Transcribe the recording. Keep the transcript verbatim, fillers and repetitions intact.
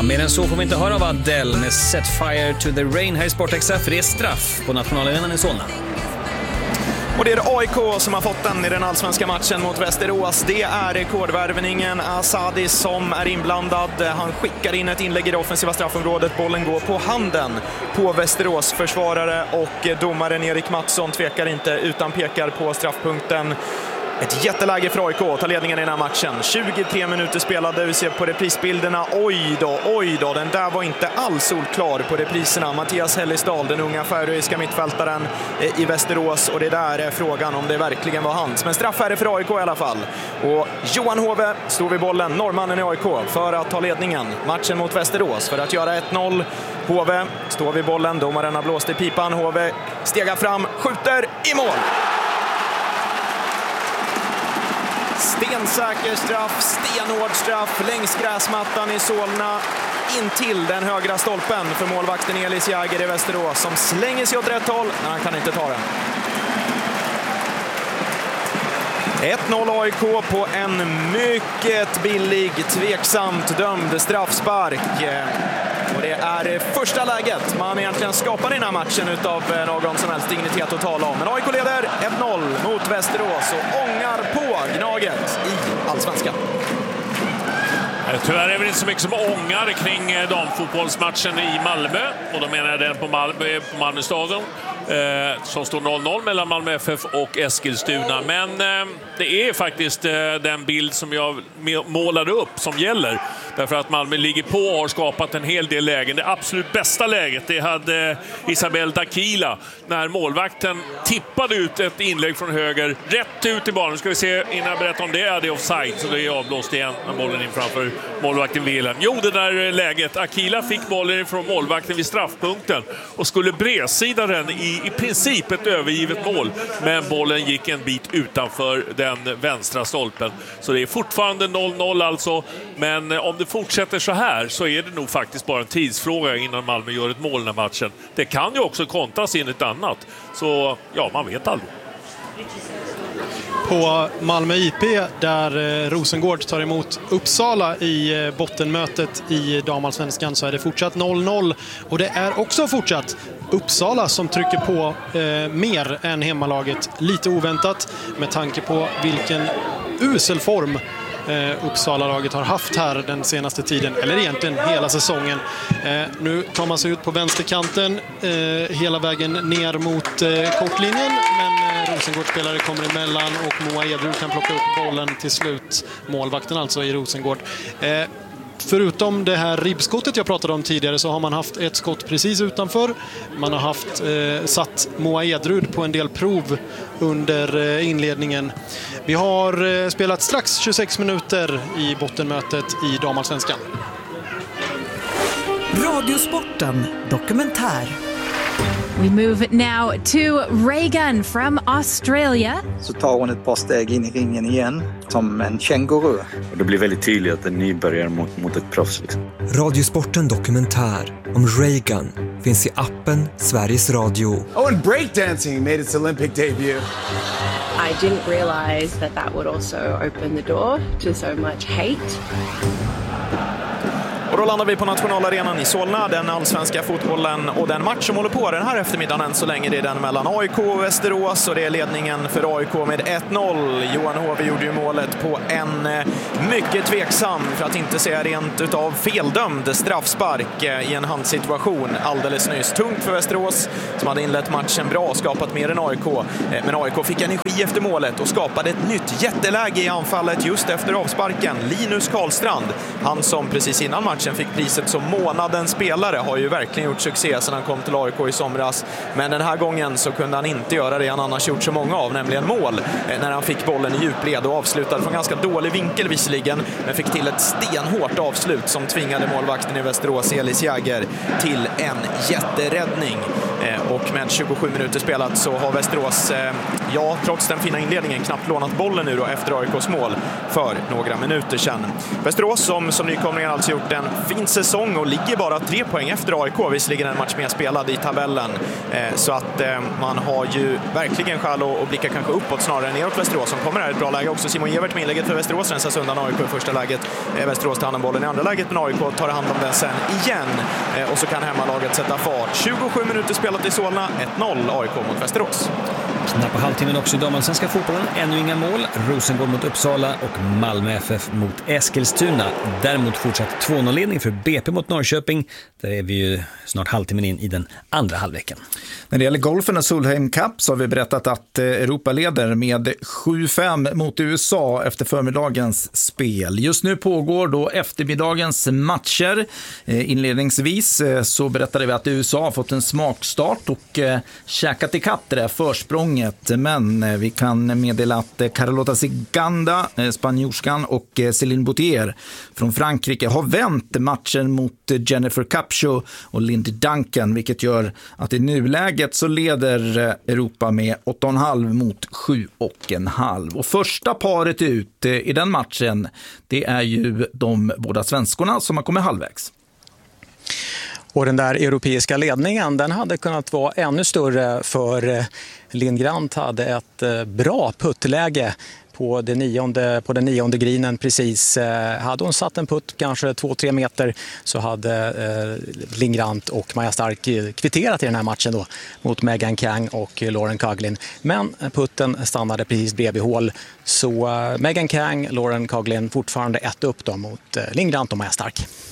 Ja, mer än så får vi inte höra av Adele med Set Fire to the Rain här i Sport X F. Det är straff på nationalarenan i Solna. Och det är A I K som har fått den i den allsvenska matchen mot Västerås. Det är rekordvärvningen Asadi som är inblandad. Han skickar in ett inlägg i det offensiva straffområdet. Bollen går på handen på Västerås försvarare och domaren Erik Mattsson tvekar inte utan pekar på straffpunkten. Ett jätteläge för A I K, tar ledningen i den här matchen. tjugotre minuter spelade, vi ser på reprisbilderna. Oj då, oj då, den där var inte alls solklar på repriserna. Mattias Hellisdal, den unga färöiska mittfältaren i Västerås. Och det där är frågan om det verkligen var hans. Men straff är det för A I K i alla fall. Och Johan Hove står vid bollen, norrmannen i A I K, för att ta ledningen. Matchen mot Västerås för att göra ett noll. Hove står vid bollen, domaren har blåst i pipan. Hove stegar fram, skjuter i mål. Stensäker straff, stenhård straff längs gräsmattan i Solna in till den högra stolpen för målvakten Elis Jäger i Västerås som slänger sig åt rätt håll, men han kan inte ta den. ett noll A I K på en mycket billig, tveksamt dömd straffspark. Och det är första läget man egentligen skapar i den här matchen utav någon som helst dignitet att tala om. Men A I K leder ett noll mot Västerås och ångar på Gnaget i Allsvenskan. Tyvärr är det inte så mycket som ångar kring damfotbollsmatchen i Malmö. Och då menar jag den på Malmö, på Malmö stadion. Eh, som står noll noll mellan Malmö F F och Eskilstuna. Men eh, det är faktiskt eh, den bild som jag målade upp som gäller. Därför att Malmö ligger på och har skapat en hel del lägen. Det absolut bästa läget det hade Isabel Dakila när målvakten tippade ut ett inlägg från höger rätt ut i banan. Nu ska vi se innan jag berättar om det är det offside, så det är avblåst igen när bollen in framför målvakten Wilhelm. Jo, det där läget. Akila fick bollen från målvakten vid straffpunkten och skulle bredsida den i, i princip ett övergivet mål. Men bollen gick en bit utanför den vänstra stolpen. Så det är fortfarande noll noll alltså. Men om det fortsätter så här så är det nog faktiskt bara en tidsfråga innan Malmö gör ett mål i den här matchen. Det kan ju också kontras in ett annat. Så ja, man vet aldrig. På Malmö I P där Rosengård tar emot Uppsala i bottenmötet i damallsvenskan så är det fortsatt noll noll. Och det är också fortsatt Uppsala som trycker på eh, mer än hemmalaget. Lite oväntat med tanke på vilken usel form eh, Uppsala-laget har haft här den senaste tiden. Eller egentligen hela säsongen. Eh, nu tar man sig ut på vänsterkanten eh, hela vägen ner mot eh, kortlinjen. Men eh, Rosengård-spelare kommer emellan och Moa Edrud kan plocka upp bollen till slut. Målvakten alltså i Rosengård. Eh, Förutom det här ribbskottet jag pratade om tidigare så har man haft ett skott precis utanför. Man har haft eh, satt Moa Edrud på en del prov under eh, inledningen. Vi har eh, spelat strax tjugosex minuter i bottenmötet i damallsvenskan. Radiosporten dokumentär. We move now to Reagan from Australia. Så tar hon ett par steg in i ringen igen som en känguru. Och det blir väldigt tydligt att en nybörjare mot, mot ett proffs. Liksom. Radiosporten dokumentär om Reagan finns i appen Sveriges Radio. Oh, and breakdancing made its Olympic debut. I didn't realize that that would also open the door to so much hate. Och då landar vi på nationalarenan i Solna, den allsvenska fotbollen och den match som håller på den här eftermiddagen än så länge. Det är den mellan A I K och Västerås och det är ledningen för A I K med ett noll. Johan Hove gjorde ju målet på en mycket tveksam, för att inte säga rent utav feldömd straffspark i en handsituation alldeles nyss. Tungt för Västerås som hade inlett matchen bra och skapat mer än A I K. Men A I K fick energi efter målet och skapade ett nytt jätteläge i anfallet just efter avsparken. Linus Karlstrand, han som precis innan matchen fick priset som månadens spelare, har ju verkligen gjort succé sedan han kom till A I K i somras. Men den här gången så kunde han inte göra det han annars gjort så många av, nämligen mål, när han fick bollen i djupled och avslutade från ganska dålig vinkel visserligen, men fick till ett stenhårt avslut som tvingade målvakten i Västerås, Elis Jäger, till en jätteräddning. Och med tjugosju minuter spelat så har Västerås, ja, trots den fina inledningen, knappt lånat bollen nu då efter A I K:s mål för några minuter sedan. Västerås som, som nykomlingar alltså gjort en fin säsong och ligger bara tre poäng efter A I K. Visserligen en match mer spelad i tabellen. Så att man har ju verkligen skäl att blicka kanske uppåt snarare än neråt Västerås som kommer här i ett bra läge också. Simon Evert med inlägget för Västerås rensas undan A I K i första läget. Västerås tar hand om bollen i andra läget, men A I K tar hand om den sen igen. Och så kan hemmalaget sätta fart. tjugosju minuter spelat i Solna, ett noll A I K mot Västerås. Knappt på halvtimmen också i damallsvenska fotbollen. Ännu inga mål. Rosengård mot Uppsala och Malmö F F mot Eskilstuna. Däremot fortsatt två noll-ledning för B P mot Norrköping. Där är vi ju snart halvtimmen in i den andra halvleken. När det gäller golfen och Solheim Cup så har vi berättat att Europa leder med sju fem mot U S A efter förmiddagens spel. Just nu pågår då eftermiddagens matcher. Inledningsvis så berättade vi att U S A har fått en smakstart och käkat i kapp det där försprånget. Men vi kan meddela att Carlota Ciganda, spanjorskan, och Céline Boutier från Frankrike har vänt matchen mot Jennifer Capshaw och Lindy Duncan, vilket gör att i nuläget så leder Europa med åtta komma fem mot sju komma fem. Och första paret ut i den matchen, det är ju de båda svenskorna som har kommit halvvägs. Och den där europeiska ledningen, den hade kunnat vara ännu större, för Lindgrant hade ett bra puttläge på, det nionde, på den nionde greenen precis. Hade hon satt en putt kanske två tre meter så hade eh, Lindgrant och Maja Stark kvitterat i den här matchen då mot Megan Kang och Lauren Coughlin. Men putten stannade precis bredvid hål, så eh, Megan Kang, Lauren Coughlin fortfarande ett upp då mot eh, Lindgrant och Maja Stark.